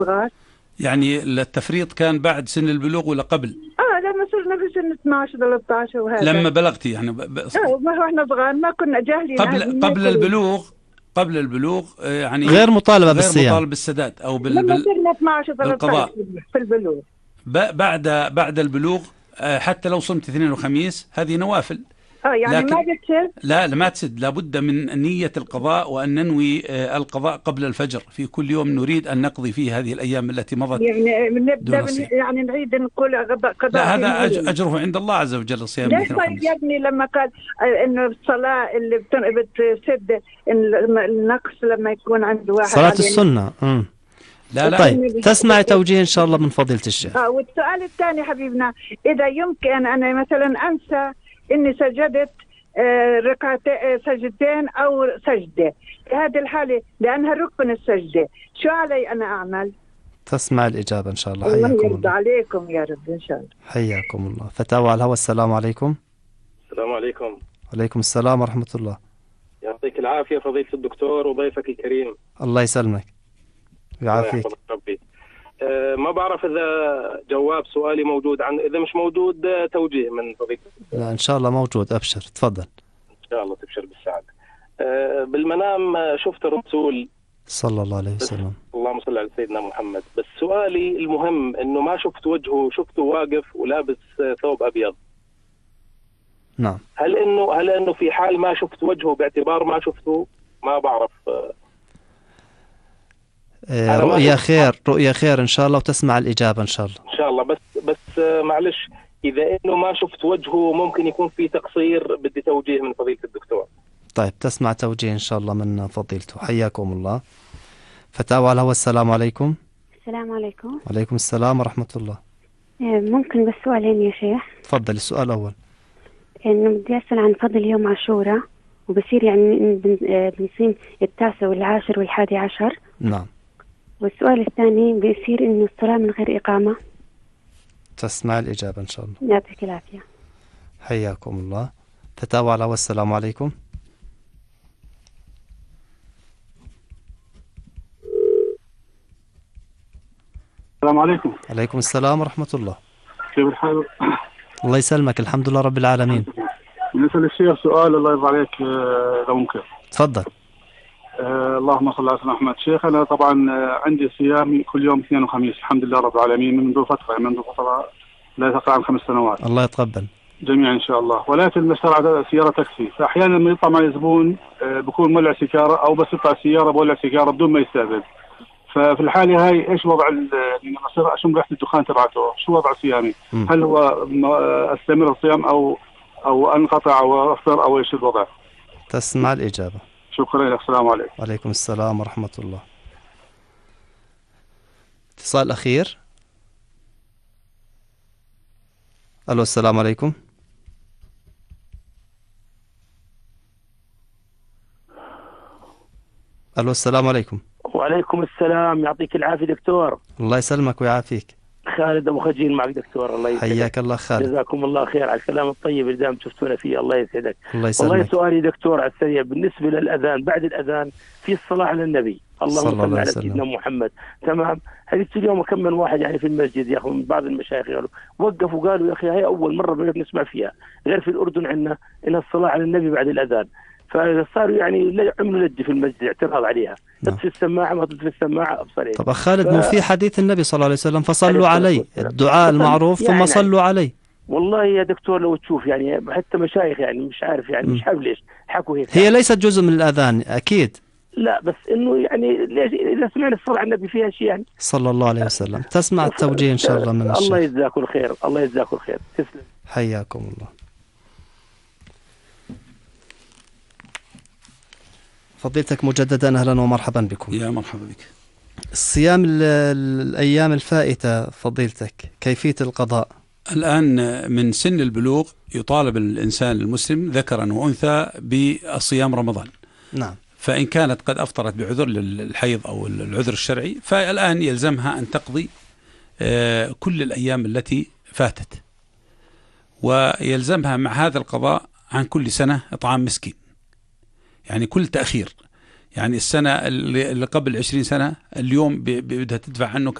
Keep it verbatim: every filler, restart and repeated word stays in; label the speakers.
Speaker 1: يعني التفريط كان بعد سن البلوغ ولا قبل؟
Speaker 2: اه لما صرنا في سن اثناشر ثلاثة عشر وهذا.
Speaker 1: لما بلغتي يعني ب... ب...
Speaker 2: اه ما هو احنا صغار ما كنا جاهلين.
Speaker 1: قبل قبل البلوغ قبل البلوغ يعني
Speaker 3: غير مطالبة
Speaker 1: غير
Speaker 3: بالصيام،
Speaker 1: مطالب بالسداد او بال...
Speaker 2: لما
Speaker 1: بال...
Speaker 2: صرنا اثناشر ثلاثة عشر في البلوغ.
Speaker 1: ب... بعد بعد البلوغ حتى لو صمت اثنين وخميس هذه نوافل.
Speaker 2: اه يعني
Speaker 1: لكن
Speaker 2: ما بتسد؟
Speaker 1: لا لا ما تسد، لابد من نية القضاء وأن ننوي القضاء قبل الفجر في كل يوم نريد أن نقضي فيه هذه الأيام التي مضت.
Speaker 2: يعني نبدأ
Speaker 1: من
Speaker 2: يعني نعيد نقول قضاء.
Speaker 1: لا هذا أجره عند الله عز وجل الصيام.
Speaker 2: ليش طيب يا ابني لما قال إنه الصلاة اللي بتسد النقص لما يكون عند واحد
Speaker 3: صلاة السنة. امم
Speaker 1: لا لا.
Speaker 3: طيب تسمع توجيه إن شاء الله من فضيلة الشيخ.
Speaker 2: اه والسؤال الثاني حبيبنا، إذا يمكن أنا مثلا أنسى إني سجدت ركعتين سجدتين أو سجدة، في هذه الحالة لأنها ركن السجدة، شو علي أنا أعمل؟
Speaker 3: تسمع الإجابة إن شاء الله.
Speaker 2: الله
Speaker 3: حياكم
Speaker 2: يرضى
Speaker 3: الله.
Speaker 2: عليكم يا رب إن شاء الله.
Speaker 3: حياكم الله. فتاوى على الهواء. السلام عليكم.
Speaker 4: السلام عليكم.
Speaker 3: وعليكم السلام ورحمة الله.
Speaker 4: يعطيك العافية فضيلة الدكتور وضيفك الكريم.
Speaker 3: الله يسلمك ويعافيك.
Speaker 4: ربي. أه ما بعرف إذا جواب سؤالي موجود، عن إذا مش موجود توجيه من فضيلة.
Speaker 3: لا إن شاء الله موجود، أبشر تفضل.
Speaker 4: إن شاء الله تبشر بالسعادة. أه بالمنام شفت الرسول
Speaker 3: صلى الله عليه وسلم.
Speaker 4: اللهم صل على سيدنا محمد. بس سؤالي المهم إنه ما شفت وجهه، شفته واقف ولابس ثوب أبيض.
Speaker 3: نعم.
Speaker 4: هل إنه هل إنه في حال ما شفت وجهه باعتبار ما شفته؟ ما بعرف.
Speaker 3: آه رؤيا خير، رؤيا خير إن شاء الله، وتسمع الإجابة إن شاء الله.
Speaker 4: إن شاء الله. بس بس معلش، إذا إنه ما شفت وجهه ممكن يكون في تقصير، بدي توجيه من فضيلة الدكتور.
Speaker 3: طيب تسمع توجيه إن شاء الله من فضيلته. حياكم الله. فتاوى على الهواء. السلام عليكم.
Speaker 5: السلام عليكم.
Speaker 3: وعليكم السلام ورحمة الله.
Speaker 5: ممكن بس سؤالين يا شيخ؟
Speaker 3: تفضل. السؤال الأول
Speaker 5: إنه بدي أسأل عن فضل يوم عاشوراء، وبصير يعني بنصيم التاسع والعاشر والحادي عشر.
Speaker 3: نعم.
Speaker 5: والسؤال الثاني بيصير إنه الصلاة من غير إقامة.
Speaker 3: تسمع الإجابة إن شاء الله.
Speaker 5: يعطيك العافية.
Speaker 3: حياكم الله. فتاوى على والسلام عليكم.
Speaker 6: السلام عليكم.
Speaker 3: عليكم السلام ورحمة الله.
Speaker 6: كيف الحال؟
Speaker 3: الله يسلمك، الحمد لله رب العالمين.
Speaker 6: نسأل الشيخ سؤال الله يرضى عليك لو ممكن.
Speaker 3: تفضل.
Speaker 6: آه اللهم صل على سيدنا محمد. شيخ أنا طبعا عندي صيام كل يوم اثنين وخميس الحمد لله رب العالمين منذ فترة منذ فترة لا تقل عن خمس سنوات.
Speaker 3: الله يتقبل
Speaker 6: جميعا إن شاء الله. ولكن بشتري سيارة تاكسي، فأحيانا لما يطلع معي زبون آه بكون مولع سيجارة أو بس يطلع سيارة بولع سيجارة بدون ما يستأذن. ففي الحالة هاي إيش وضع لما أصير أشم ريحة الدخان تبعته؟ شو وضع صيامي؟ م. هل هو أستمر الصيام أو أو أنقطع أو أفطر أو إيش الوضع؟
Speaker 3: تسمع الإجابة.
Speaker 6: شكرا لك. السلام عليكم.
Speaker 3: وعليكم السلام ورحمة الله. اتصال أخير. ألو السلام عليكم. ألو السلام عليكم.
Speaker 7: وعليكم السلام. يعطيك العافية دكتور.
Speaker 3: الله يسلمك ويعافيك.
Speaker 7: خالد أبو خجيل معك دكتور. الله يسعدك.
Speaker 3: حياك الله خالد.
Speaker 7: جزاكم الله خير على الكلام الطيب اللي دائما تفتونا فيه. الله يسعدك.
Speaker 3: الله يسلمك.
Speaker 7: والله سؤالي دكتور على السريع بالنسبة للأذان، بعد الأذان في الصلاة على النبي اللهم صل على سيدنا محمد. تمام. حديث اليوم كم من واحد يعني في المسجد يا أخي من بعض المشايخ قالوا وقفوا قالوا يا أخي هاي أول مرة نسمع فيها، غير في الأردن عندنا إنها الصلاة على النبي بعد الأذان. فصاروا يعني عملوا لج في المسجد اعتراض عليها. تطفي السماعة ما تطفي السماعة أبصرين.
Speaker 3: طب خالد ف... مو في حديث النبي صلى الله عليه وسلم فصلوا علي، الدعاء المعروف يعني ثم صلوا علي.
Speaker 7: والله يا دكتور لو تشوف يعني حتى مشايخ يعني مش عارف يعني م. مش عارف ليش حكوا هيك.
Speaker 3: هي ليست جزء من الأذان أكيد.
Speaker 7: لا بس إنه يعني ليش إذا سمعنا الصلاة على النبي فيها شيء يعني.
Speaker 3: صلى الله عليه وسلم. تسمع التوجيه إن شاء الله من الشيخ.
Speaker 7: الله يجزاكم الخير. الله يجزاكم الخير. تسلم.
Speaker 3: حياكم الله. فضيلتك مجددا أهلا ومرحبا بكم.
Speaker 1: يا مرحبا بك.
Speaker 3: الصيام الأيام الفائتة فضيلتك كيفية القضاء؟
Speaker 1: الآن من سن البلوغ يطالب الإنسان المسلم ذكرا وأنثى بصيام رمضان.
Speaker 3: نعم.
Speaker 1: فإن كانت قد أفطرت بعذر للحيض أو العذر الشرعي فالآن يلزمها أن تقضي كل الأيام التي فاتت، ويلزمها مع هذا القضاء عن كل سنة إطعام مسكين، يعني كل تأخير يعني السنة اللي قبل عشرين سنة اليوم بدها تدفع عنه